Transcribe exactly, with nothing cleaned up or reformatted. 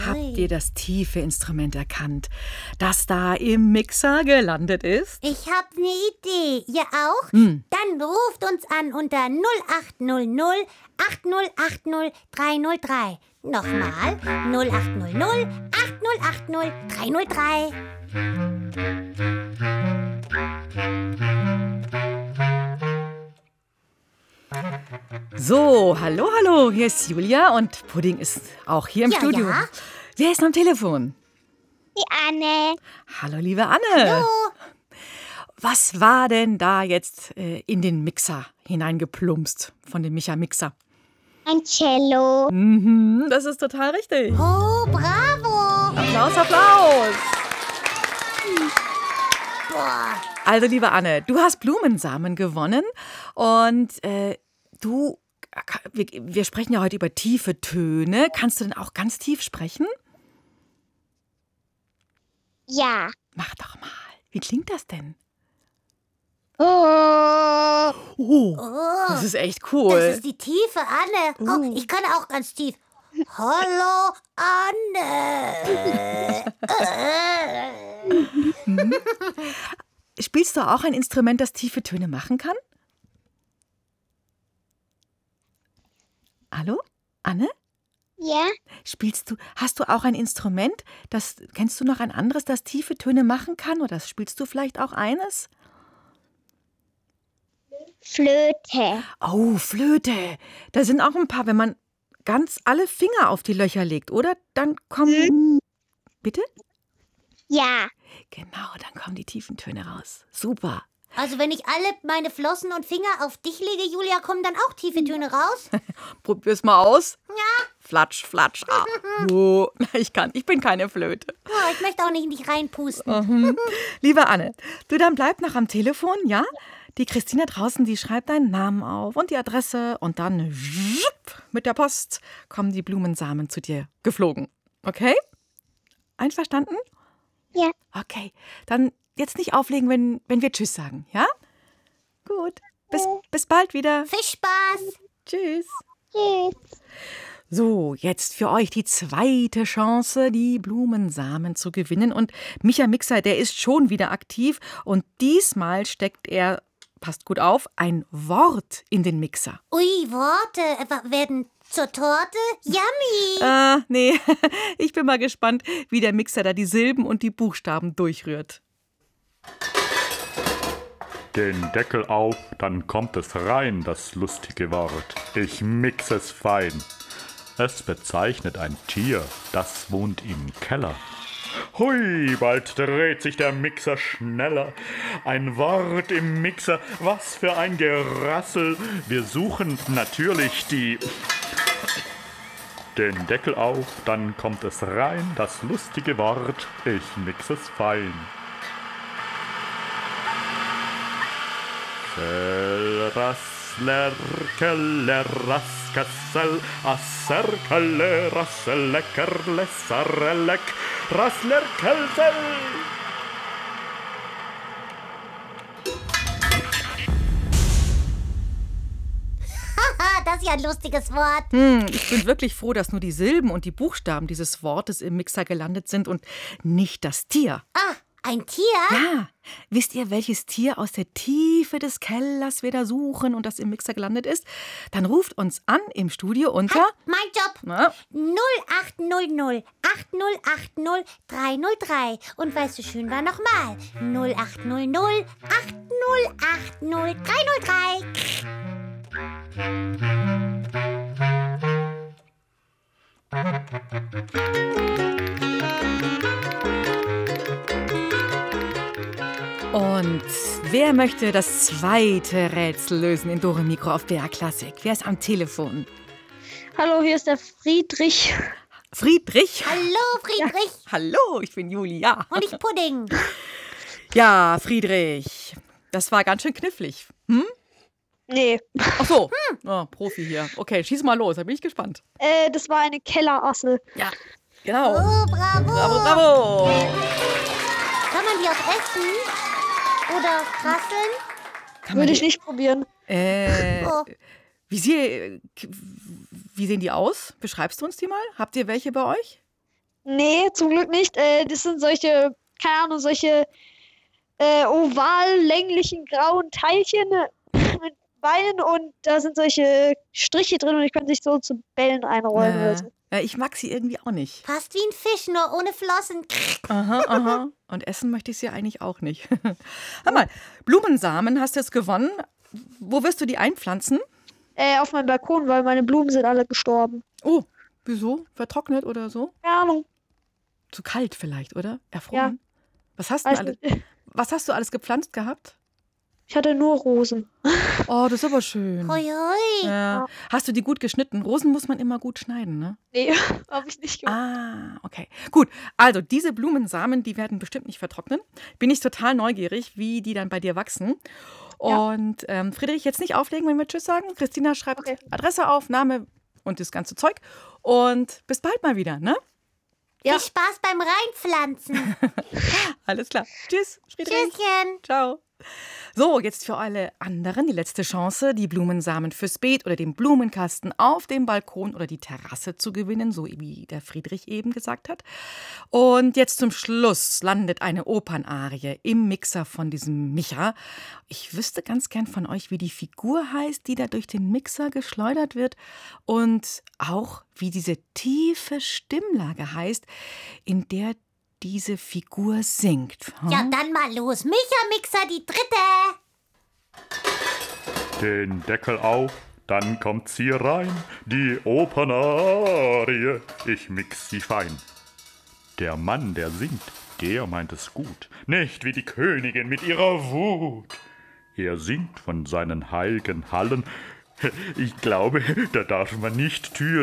Habt ihr das tiefe Instrument erkannt, das da im Mixer gelandet ist? Ich hab eine Idee. Ihr auch? Hm. Dann ruft uns an unter null acht null null acht null acht null drei null drei. Nochmal null acht null null acht null acht null drei null drei. So, hallo, hallo, hier ist Julia und Pudding ist auch hier im Ja, Studio. ja. Wer ist am Telefon? Die Anne. Hallo, liebe Anne. Hallo. Was war denn da jetzt äh, in den Mixer hineingeplumpst von dem Micha-Mixer? Ein Cello. Mhm, das ist total richtig. Oh, bravo. Applaus, Applaus. Boah. Also, liebe Anne, du hast Blumensamen gewonnen und äh, du, wir, wir sprechen ja heute über tiefe Töne. Kannst du denn auch ganz tief sprechen? Ja. Mach doch mal. Wie klingt das denn? Oh. Oh, Oh, das ist echt das cool. ist die tiefe Anne. Oh, ich kann auch ganz tief. Hallo, Anne. Spielst du auch ein Instrument, das tiefe Töne machen kann? Hallo, Anne? Ja. Spielst du, hast du auch ein Instrument, das, kennst du noch ein anderes, das tiefe Töne machen kann? Oder spielst du vielleicht auch eines? Flöte. Oh, Flöte. Da sind auch ein paar, wenn man ganz alle Finger auf die Löcher legt, oder? Dann kommen... Bitte? Ja. Genau, dann kommen die tiefen Töne raus. Super. Also wenn ich alle meine Flossen und Finger auf dich lege, Julia, kommen dann auch tiefe Töne raus? Probier's mal aus. Ja. Flatsch, flatsch. Ah. Oh, ich kann, ich bin keine Flöte. Oh, ich möchte auch nicht in dich reinpusten. Mhm. Liebe Anne, du, dann bleib noch am Telefon, ja? Die Christina draußen, die schreibt deinen Namen auf und die Adresse und dann schupp, mit der Post kommen die Blumensamen zu dir geflogen. Okay? Einverstanden? Ja. Okay, dann jetzt nicht auflegen, wenn, wenn wir Tschüss sagen, ja? Gut, bis, bis bald wieder. Viel Spaß. Tschüss. Tschüss. So, jetzt für euch die zweite Chance, die Blumensamen zu gewinnen. Und Micha Mixer, der ist schon wieder aktiv. Und diesmal steckt er, passt gut auf, ein Wort in den Mixer. Ui, Worte äh, werden zur Torte? Yummy. Ah, nee, ich bin mal gespannt, wie der Mixer da die Silben und die Buchstaben durchrührt. Den Deckel auf, dann kommt es rein, das lustige Wort. Ich mix es fein. Es bezeichnet ein Tier, das wohnt im Keller. Hui, bald dreht sich der Mixer schneller. Ein Wort im Mixer, was für ein Gerassel. Wir suchen natürlich die... Den Deckel auf, dann kommt es rein, das lustige Wort. Ich mix es fein. Rassler, Keller, Raskassel, Asserkelle, Rasselecker, Lessarelek, Rassler, Kelsel. Haha, das ist ja ein lustiges Wort. Hm, ich bin wirklich froh, dass nur die Silben und die Buchstaben dieses Wortes im Mixer gelandet sind und nicht das Tier. Ah, ein Tier? Ja, wisst ihr, welches Tier aus der Tiefe des Kellers wir da suchen und das im Mixer gelandet ist? Dann ruft uns an im Studio unter... Mein Job. Na, null acht null null acht null acht null drei null drei. Und weißt du, schön war nochmal. null acht null null acht null acht null drei null drei. und wer möchte das zweite Rätsel lösen in Dore Mikro auf B R Klassik? Wer ist am Telefon? Hallo, hier ist der Friedrich. Friedrich? Hallo, Friedrich. Hallo, ich bin Julia. Und ich Pudding. Ja, Friedrich, das war ganz schön knifflig. Hm? Nee, Ach so, oh, Profi hier. Okay, schieß mal los, da bin ich gespannt. äh, das war eine Kellerassel. Ja, genau. Oh, bravo. Bravo, bravo. Kann man die auch essen? Oder rasseln? Kann man Würde ich die- nicht probieren. Äh, Oh. wie, sie, wie sehen die aus? Beschreibst du uns die mal? Habt ihr welche bei euch? Nee, zum Glück nicht. Äh, das sind solche, keine Ahnung, solche äh, oval länglichen grauen Teilchen mit Beinen und da sind solche Striche drin und ich kann sich so zu Bällen einrollen oder so. Ja, ich mag sie irgendwie auch nicht. Fast wie ein Fisch, nur ohne Flossen. Aha, aha. Und essen möchte ich sie eigentlich auch nicht. Hör mal, Blumensamen hast du jetzt gewonnen. Wo wirst du die einpflanzen? Äh, auf meinem Balkon, weil meine Blumen sind alle gestorben. Oh, wieso? Vertrocknet oder so? Keine Ahnung. Zu kalt vielleicht, oder? Erfroren? Was hast du Weiß alles, nicht. was hast du alles gepflanzt gehabt? Ich hatte nur Rosen. Oh, das ist aber schön. Hui, hui. Ja. Hast du die gut geschnitten? Rosen muss man immer gut schneiden, ne? Nee, habe ich nicht gemacht. Ah, okay. Gut, also diese Blumensamen, die werden bestimmt nicht vertrocknen. Bin ich total neugierig, wie die dann bei dir wachsen. Und ähm, Friedrich, jetzt nicht auflegen, wenn wir Tschüss sagen. Christina schreibt Okay. Adresse auf, Name und das ganze Zeug. Und bis bald mal wieder, ne? Ja. Viel Spaß beim Reinpflanzen. Alles klar. Tschüss, Friedrich. Tschüsschen. Ciao. So, jetzt für alle anderen die letzte Chance, die Blumensamen fürs Beet oder den Blumenkasten auf dem Balkon oder die Terrasse zu gewinnen, so wie der Friedrich eben gesagt hat. Und jetzt zum Schluss landet eine Opernarie im Mixer von diesem Micha. Ich wüsste ganz gern von euch, wie die Figur heißt, die da durch den Mixer geschleudert wird und auch, wie diese tiefe Stimmlage heißt, in der diese Figur singt. Hm? Ja, dann mal los. Micha Mixer, die dritte. Den Deckel auf, dann kommt sie rein, die Opernarie, ich mix sie fein. Der Mann, der singt, der meint es gut, nicht wie die Königin mit ihrer Wut. Er singt von seinen heiligen Hallen, ich glaube, da darf man nicht Türen